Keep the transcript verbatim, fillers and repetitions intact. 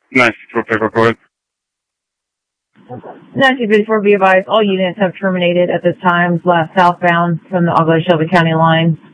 nine fifty-four paper, go ahead. nineteen fifty-four, be advised, all units have terminated at this time, last southbound from the Ogden Shelby County line.